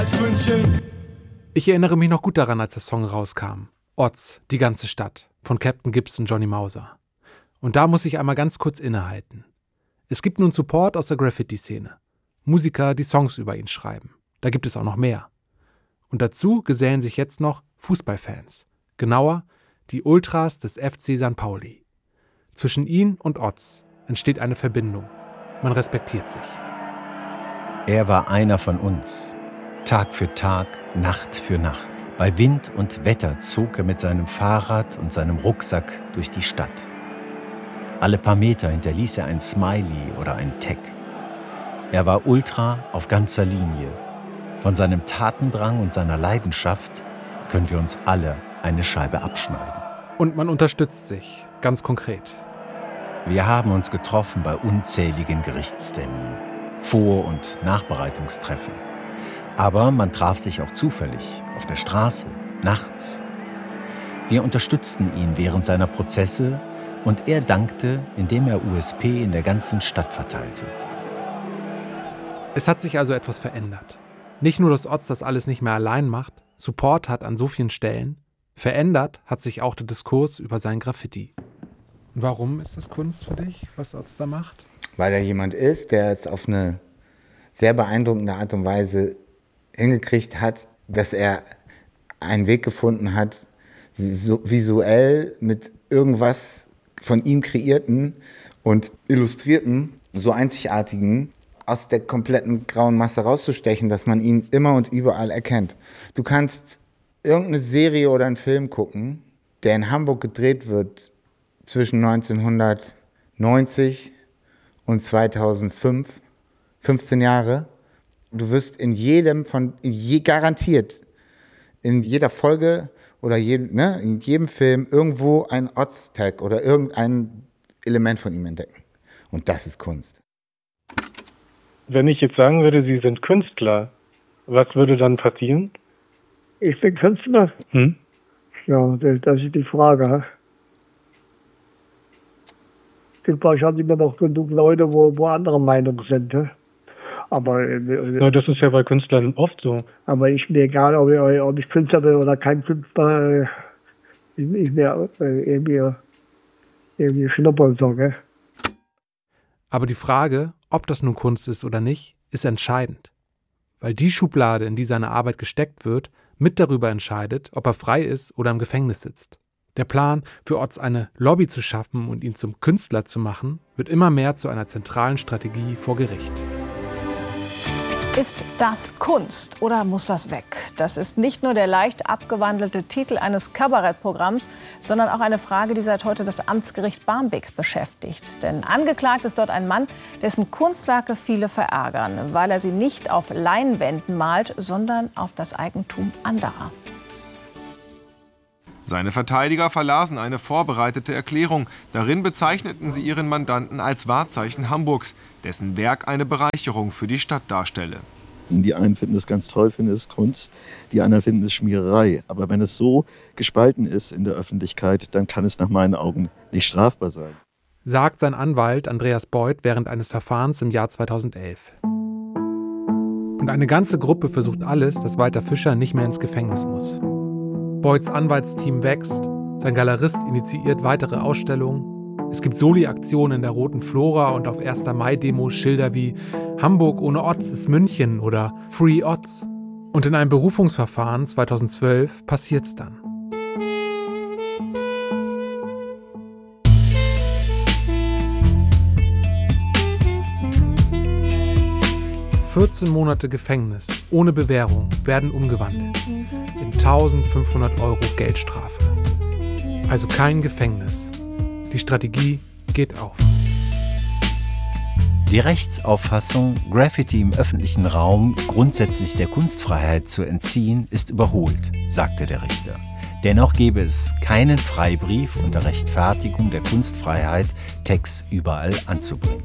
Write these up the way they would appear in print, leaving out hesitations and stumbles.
Ich erinnere mich noch gut daran, als der Song rauskam. Oz, die ganze Stadt, von Captain Gibbs und Johnny Mauser. Und da muss ich einmal ganz kurz innehalten. Es gibt nun Support aus der Graffiti-Szene. Musiker, die Songs über ihn schreiben. Da gibt es auch noch mehr. Und dazu gesellen sich jetzt noch Fußballfans. Genauer, die Ultras des FC St. Pauli. Zwischen ihnen und Oz entsteht eine Verbindung. Man respektiert sich. Er war einer von uns. Tag für Tag, Nacht für Nacht. Bei Wind und Wetter zog er mit seinem Fahrrad und seinem Rucksack durch die Stadt. Alle paar Meter hinterließ er ein Smiley oder ein Tag. Er war Ultra auf ganzer Linie. Von seinem Tatendrang und seiner Leidenschaft können wir uns alle eine Scheibe abschneiden. Und man unterstützt sich, ganz konkret. Wir haben uns getroffen bei unzähligen Gerichtsterminen, Vor- und Nachbereitungstreffen. Aber man traf sich auch zufällig, auf der Straße, nachts. Wir unterstützten ihn während seiner Prozesse und er dankte, indem er USP in der ganzen Stadt verteilte. Es hat sich also etwas verändert. Nicht nur, dass Oz das alles nicht mehr allein macht, Support hat an so vielen Stellen, verändert hat sich auch der Diskurs über sein Graffiti. Und warum ist das Kunst für dich, was Oz da macht? Weil er jemand ist, der es auf eine sehr beeindruckende Art und Weise hingekriegt hat, dass er einen Weg gefunden hat, so visuell mit irgendwas von ihm kreierten und illustrierten, so einzigartigen, aus der kompletten grauen Masse rauszustechen, dass man ihn immer und überall erkennt. Du kannst irgendeine Serie oder einen Film gucken, der in Hamburg gedreht wird zwischen 1990 und 2005, 15 Jahre. Du wirst garantiert in jeder Folge oder in jedem Film irgendwo ein Oz-Tag oder irgendein Element von ihm entdecken. Und das ist Kunst. Wenn ich jetzt sagen würde, Sie sind Künstler, was würde dann passieren? Ich bin Künstler? Ja, das ist die Frage. Es gibt wahrscheinlich immer noch genug Leute, wo andere Meinung sind. Aber das ist ja bei Künstlern oft so. Aber ist mir egal, ob ich Künstler bin oder kein Künstler. Ist mir irgendwie schnuppern so, gell? Aber die Frage, ob das nun Kunst ist oder nicht, ist entscheidend. Weil die Schublade, in die seine Arbeit gesteckt wird, mit darüber entscheidet, ob er frei ist oder im Gefängnis sitzt. Der Plan, für Oz eine Lobby zu schaffen und ihn zum Künstler zu machen, wird immer mehr zu einer zentralen Strategie vor Gericht. Ist das Kunst oder muss das weg? Das ist nicht nur der leicht abgewandelte Titel eines Kabarettprogramms, sondern auch eine Frage, die seit heute das Amtsgericht Barmbek beschäftigt. Denn angeklagt ist dort ein Mann, dessen Kunstwerke viele verärgern, weil er sie nicht auf Leinwänden malt, sondern auf das Eigentum anderer. Seine Verteidiger verlasen eine vorbereitete Erklärung. Darin bezeichneten sie ihren Mandanten als Wahrzeichen Hamburgs, dessen Werk eine Bereicherung für die Stadt darstelle. Die einen finden es ganz toll, finden es Kunst, die anderen finden es Schmiererei. Aber wenn es so gespalten ist in der Öffentlichkeit, dann kann es nach meinen Augen nicht strafbar sein. Sagt sein Anwalt Andreas Beuth während eines Verfahrens im Jahr 2011. Und eine ganze Gruppe versucht alles, dass Walter Fischer nicht mehr ins Gefängnis muss. Beuths Anwaltsteam wächst, sein Galerist initiiert weitere Ausstellungen. Es gibt Soli-Aktionen in der Roten Flora und auf 1. Mai-Demos Schilder wie „Hamburg ohne Oz ist München" oder „Free Oz". Und in einem Berufungsverfahren 2012 passiert's dann. „14 Monate Gefängnis ohne Bewährung werden umgewandelt in 1.500 € Geldstrafe. Also kein Gefängnis. Die Strategie geht auf. Die Rechtsauffassung, Graffiti im öffentlichen Raum grundsätzlich der Kunstfreiheit zu entziehen, ist überholt, sagte der Richter. Dennoch gäbe es keinen Freibrief unter Rechtfertigung der Kunstfreiheit, Tags überall anzubringen.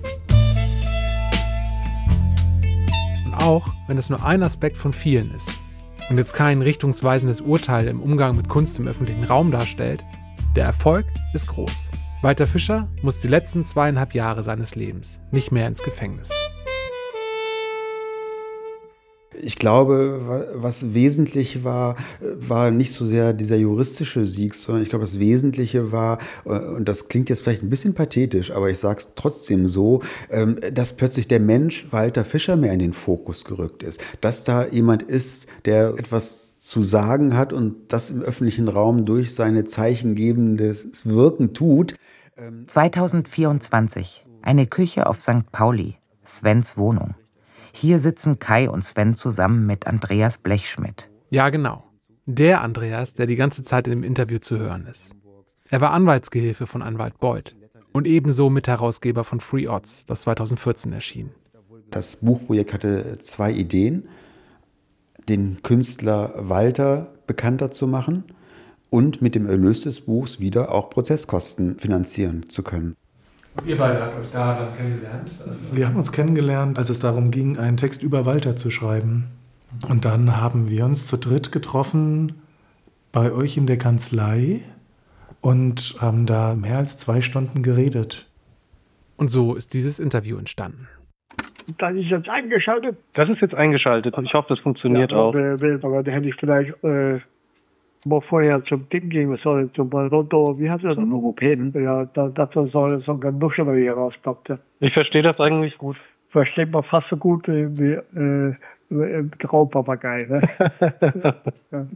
Und auch, wenn es nur ein Aspekt von vielen ist und jetzt kein richtungsweisendes Urteil im Umgang mit Kunst im öffentlichen Raum darstellt, der Erfolg ist groß. Walter Fischer muss die letzten 2,5 Jahre seines Lebens nicht mehr ins Gefängnis. Ich glaube, was wesentlich war nicht so sehr dieser juristische Sieg, sondern ich glaube, das Wesentliche war, und das klingt jetzt vielleicht ein bisschen pathetisch, aber ich sage es trotzdem so, dass plötzlich der Mensch Walter Fischer mehr in den Fokus gerückt ist. Dass da jemand ist, der etwas zu sagen hat und das im öffentlichen Raum durch seine zeichengebendes Wirken tut. 2024. Eine Küche auf St. Pauli. Svens Wohnung. Hier sitzen Kai und Sven zusammen mit Andreas Blechschmidt. Ja, genau. Der Andreas, der die ganze Zeit in dem Interview zu hören ist. Er war Anwaltsgehilfe von Anwalt Beuth und ebenso Mitherausgeber von Free Odds, das 2014 erschien. Das Buchprojekt hatte 2 Ideen: den Künstler Walter bekannter zu machen und mit dem Erlös des Buchs wieder auch Prozesskosten finanzieren zu können. Ihr beide habt euch da dann kennengelernt? Wir haben uns kennengelernt, als es darum ging, einen Text über Walter zu schreiben. Und dann haben wir uns zu dritt getroffen bei euch in der Kanzlei und haben da mehr als 2 Stunden geredet. Und so ist dieses Interview entstanden. Das ist jetzt eingeschaltet. Das ist jetzt eingeschaltet. Ich hoffe, das funktioniert auch. Aber da hätte ich vielleicht mal vorher zum Ding gehen sollen, zum Rondo, wie heißt das? Logopäden. Ja, das soll so ein Genuschel hier rauskommt. Ich verstehe das eigentlich gut. Versteht man fast so gut wie Traumpapagei. Ne? Ja.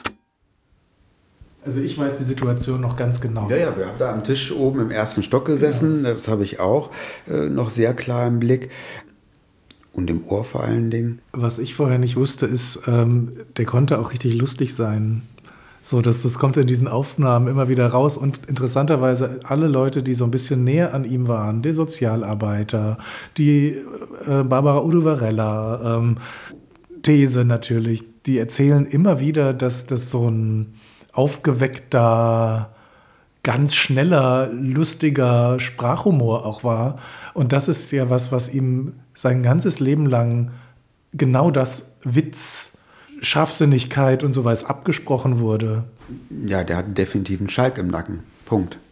Also ich weiß die Situation noch ganz genau. Ja, wir haben da am Tisch oben im 1. Stock gesessen. Ja. Das habe ich auch noch sehr klar im Blick. Und im Ohr vor allen Dingen. Was ich vorher nicht wusste, ist, der konnte auch richtig lustig sein. So, das kommt in diesen Aufnahmen immer wieder raus. Und interessanterweise alle Leute, die so ein bisschen näher an ihm waren, der Sozialarbeiter, die Barbara Udo Varela, These natürlich, die erzählen immer wieder, dass das so ein aufgeweckter, ganz schneller, lustiger Sprachhumor auch war. Und das ist ja was ihm sein ganzes Leben lang genau das Witz, Scharfsinnigkeit und so was abgesprochen wurde. Ja, der hat definitiv einen Schalk im Nacken. Punkt.